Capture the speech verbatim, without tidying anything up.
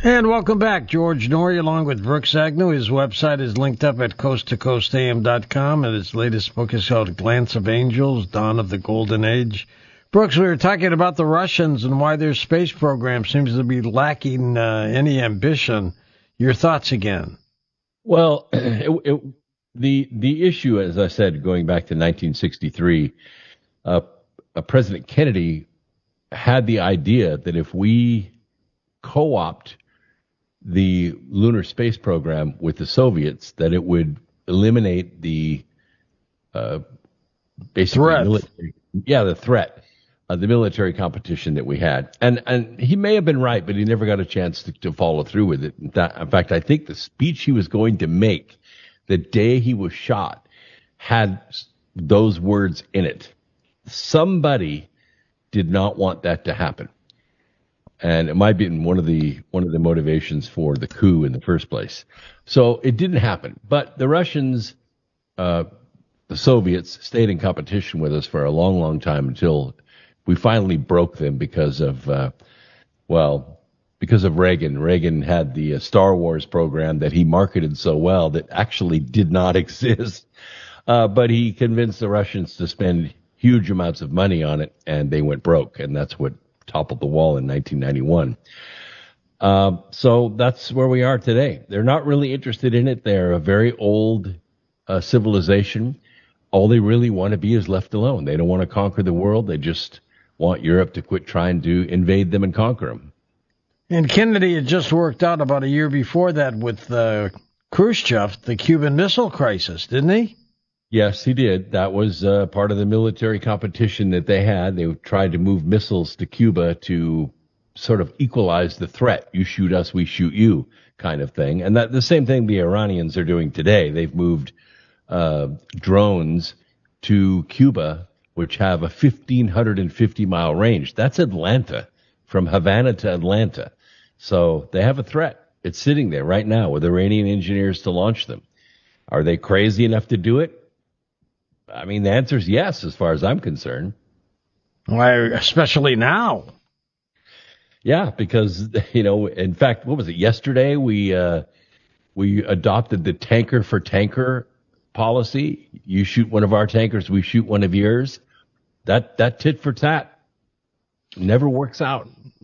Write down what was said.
And welcome back. George Noory along with Brooks Agnew. His website is linked up at coast to coast a m dot com, and his latest book is called Glance of Angels, Dawn of the Golden Age. Brooks, we were talking about the Russians and why their space program seems to be lacking uh, any ambition. Your thoughts again? Well, it, it, the the issue, as I said, going back to nineteen sixty-three, uh, uh, President Kennedy had the idea that if we co-opt the lunar space program with the Soviets, that it would eliminate the uh, basically threat. Military, yeah, the threat, uh, the military competition that we had. And and he may have been right, but he never got a chance to, to follow through with it. In, that, in fact, I think the speech he was going to make the day he was shot had those words in it. Somebody did not want that to happen. And it might be one of the one of the motivations for the coup in the first place. So it didn't happen. But the Russians, uh, the Soviets, stayed in competition with us for a long, long time until we finally broke them because of, uh, well, because of Reagan. Reagan had the uh, Star Wars program that he marketed so well that actually did not exist. Uh, but he convinced the Russians to spend huge amounts of money on it, and they went broke. And that's what toppled the wall in nineteen ninety-one. Uh, so that's where we are today. They're not really interested in it. They're a very old uh, civilization. All they really want to be is left alone. They don't want to conquer the world. They just want Europe to quit trying to invade them and conquer them. And Kennedy had just worked out about a year before that with uh, Khrushchev, the Cuban Missile Crisis, didn't he? Yes, he did. That was uh, part of the military competition that they had. They tried to move missiles to Cuba to sort of equalize the threat. You shoot us, we shoot you kind of thing. And that the same thing the Iranians are doing today. They've moved uh, drones to Cuba, which have a fifteen fifty mile range. That's Atlanta, from Havana to Atlanta. So they have a threat. It's sitting there right now with Iranian engineers to launch them. Are they crazy enough to do it? I mean, the answer is yes, as far as I'm concerned. Why, especially now. Yeah, because, you know, in fact, what was it? Yesterday, we uh, we adopted the tanker for tanker policy. You shoot one of our tankers, we shoot one of yours. That that tit for tat never works out.